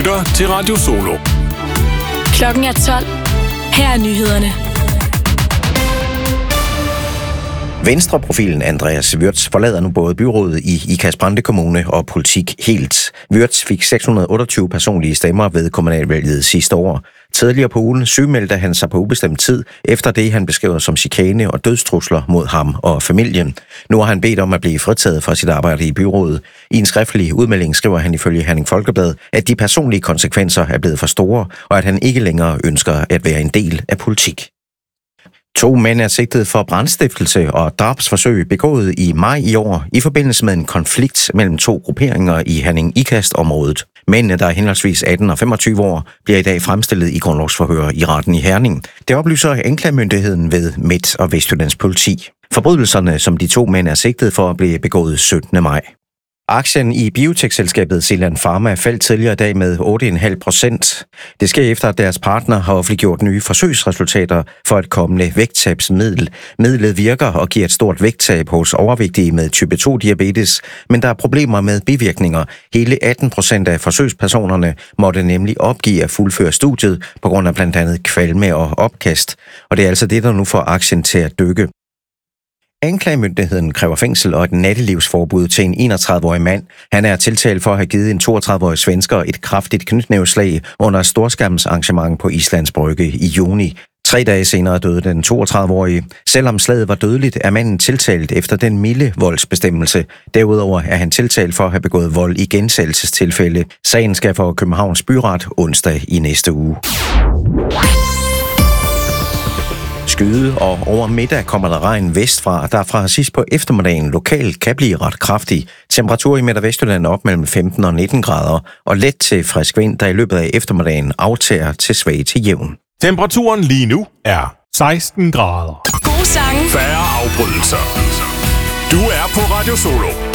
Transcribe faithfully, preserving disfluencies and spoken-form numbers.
lytter til Radio Solo. Klokken er tolv. Her er nyhederne. Venstreprofilen Andreas Würtz forlader nu både byrådet i Ikast-Brande Kommune og politik helt. Würtz fik seks hundrede og otteogtyve personlige stemmer ved kommunalvalget sidste år. Tidligere på ugen sygemeldte han sig på ubestemt tid, efter det han beskriver som chikane og dødstrusler mod ham og familien. Nu har han bedt om at blive fritaget fra sit arbejde i byrådet. I en skriftlig udmelding skriver han ifølge Herning Folkeblad, at de personlige konsekvenser er blevet for store, og at han ikke længere ønsker at være en del af politik. To mænd er sigtet for brandstiftelse og drabsforsøg begået i maj i år i forbindelse med en konflikt mellem to grupperinger i Herning-Ikast-området. Mændene, der er henholdsvis atten og femogtyve år, bliver i dag fremstillet i grundlovsforhør i retten i Herning. Det oplyser anklagemyndigheden ved Midt- og Vestjyllands politi. Forbrydelserne, som de to mænd er sigtet for, blev begået syttende maj. Aktien i biotekselskabet Zealand Pharma faldt tidligere i dag med otte komma fem procent. Det sker efter, at deres partner har offentliggjort nye forsøgsresultater for et kommende vægttabsmiddel. Midlet virker og giver et stort vægttab hos overvægtige med type to diabetes, men der er problemer med bivirkninger. Hele atten procent af forsøgspersonerne måtte nemlig opgive at fuldføre studiet på grund af blandt andet kvalme og opkast. Og det er altså det, der nu får aktien til at dykke. Anklagemyndigheden kræver fængsel og et nattelivsforbud til en enogtredive-årig mand. Han er tiltalt for at have givet en toogtredive-årig svensker et kraftigt knytnæveslag under et storskærmsarrangement på Islands Brygge i juni. Tre dage senere døde den toogtredive-årige. Selvom slaget var dødeligt, er manden tiltalt efter den milde voldsbestemmelse. Derudover er han tiltalt for at have begået vold i gensættelsestilfælde. Sagen skal for Københavns Byret onsdag i næste uge. Skyde, og over middag kommer der regn vestfra, der fra sidst på eftermiddagen lokalt kan blive ret kraftig. Temperatur i Midt- og Vestjylland op mellem femten og nitten grader, og let til frisk vind, der i løbet af eftermiddagen aftager til svag til jævn. Temperaturen lige nu er seksten grader. Gode sange. Færre afbrydelser. Du er på Radio Solo.